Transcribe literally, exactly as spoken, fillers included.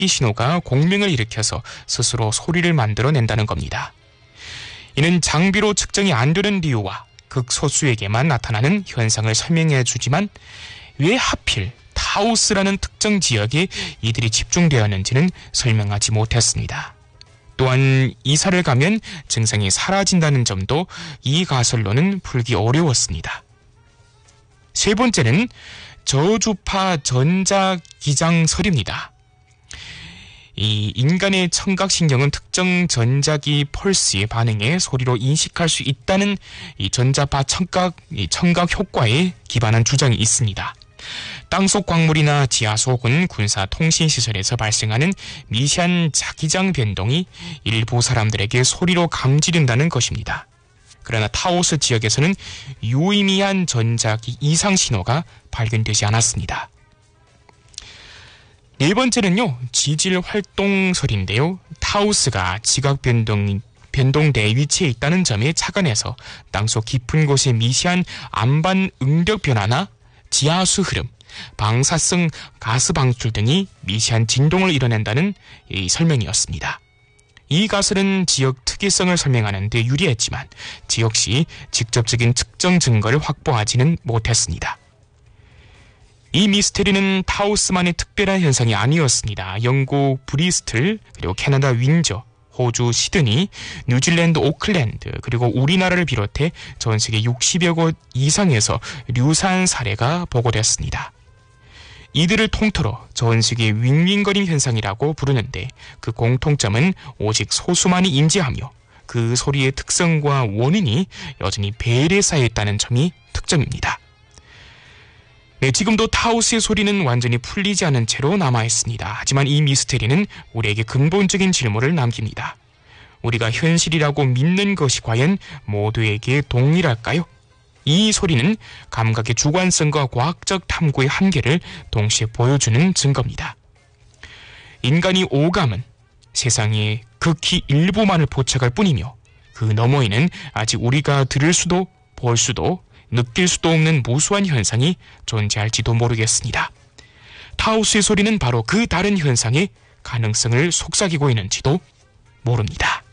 전자기 신호가 공명을 일으켜서 스스로 소리를 만들어낸다는 겁니다. 이는 장비로 측정이 안 되는 이유와 극소수에게만 나타나는 현상을 설명해 주지만 왜 하필 타우스라는 특정 지역에 이들이 집중되었는지는 설명하지 못했습니다. 또한 이사를 가면 증상이 사라진다는 점도 이 가설로는 풀기 어려웠습니다. 세 번째는 저주파 전자기장설입니다. 이 인간의 청각신경은 특정 전자기 펄스의 반응에 소리로 인식할 수 있다는 이 전자파 청각, 이 청각 효과에 기반한 주장이 있습니다. 땅속 광물이나 지하수 혹은 군사 통신시설에서 발생하는 미세한 자기장 변동이 일부 사람들에게 소리로 감지된다는 것입니다. 그러나 타오스 지역에서는 유의미한 전자기 이상 신호가 발견되지 않았습니다. 네 번째는요, 지질 활동설인데요. 타우스가 지각 변동, 변동대에 위치해 있다는 점에 착안해서 땅속 깊은 곳의 미세한 안반 응력 변화나 지하수 흐름, 방사성 가스 방출 등이 미세한 진동을 이뤄낸다는 이 설명이었습니다. 이 가설은 지역 특이성을 설명하는 데 유리했지만 지역시 직접적인 측정 증거를 확보하지는 못했습니다. 이 미스테리는 타우스만의 특별한 현상이 아니었습니다. 영국 브리스틀, 그리고 캐나다 윈저, 호주 시드니, 뉴질랜드 오클랜드, 그리고 우리나라를 비롯해 전 세계 육십여 곳 이상에서 유사한 사례가 보고됐습니다. 이들을 통틀어 전 세계 윙윙거림 현상이라고 부르는데 그 공통점은 오직 소수만이 인지하며 그 소리의 특성과 원인이 여전히 배일에 쌓여있다는 점이 특점입니다. 네, 지금도 타우스의 소리는 완전히 풀리지 않은 채로 남아있습니다. 하지만 이 미스테리는 우리에게 근본적인 질문을 남깁니다. 우리가 현실이라고 믿는 것이 과연 모두에게 동일할까요? 이 소리는 감각의 주관성과 과학적 탐구의 한계를 동시에 보여주는 증거입니다. 인간이 오감은 세상의 극히 일부만을 포착할 뿐이며 그 너머에는 아직 우리가 들을 수도 볼 수도 느낄 수도 없는 무수한 현상이 존재할지도 모르겠습니다. 타우스의 소리는 바로 그 다른 현상의 가능성을 속삭이고 있는지도 모릅니다.